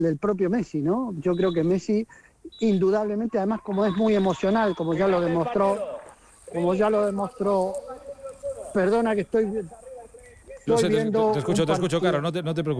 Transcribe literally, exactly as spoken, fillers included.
del propio Messi, ¿no? Yo creo que Messi, indudablemente, además como es muy emocional, como ya lo demostró, como ya lo demostró, perdona que estoy, estoy No sé, te, viendo te escucho, un te escucho, partido. Caro, no te, no te preocupes.